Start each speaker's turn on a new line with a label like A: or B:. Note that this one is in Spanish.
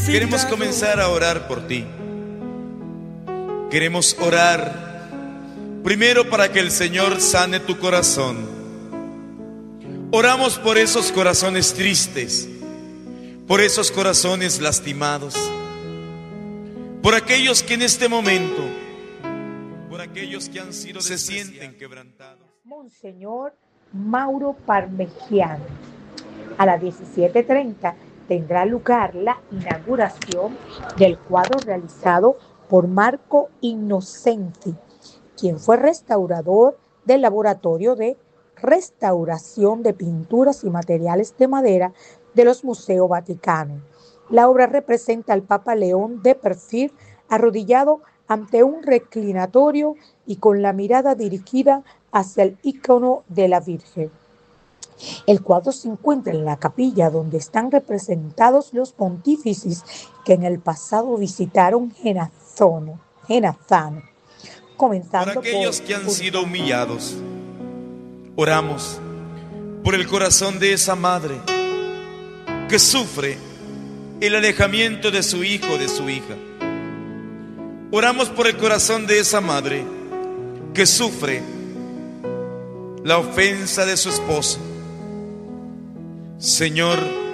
A: Queremos comenzar a orar por ti. Queremos orar primero para que el Señor sane tu corazón. Oramos por esos corazones tristes, por esos corazones lastimados, por aquellos que en este momento, por aquellos que han sido se sienten quebrantados.
B: Monseñor Mauro Parmegiano. A las 17:30 tendrá lugar la inauguración del cuadro realizado por Marco Innocenti, quien fue restaurador del Laboratorio de Restauración de Pinturas y Materiales de Madera de los Museos Vaticanos. La obra representa al Papa León de perfil, arrodillado ante un reclinatorio y con la mirada dirigida hacia el ícono de la Virgen. El cuadro se encuentra en la capilla donde están representados los pontífices que en el pasado visitaron Genazzano, comenzando
A: por aquellos que han sido humillados. Oramos por el corazón de esa madre que sufre el alejamiento de su hijo o de su hija. Oramos por el corazón de esa madre que sufre la ofensa de su esposo. Señor,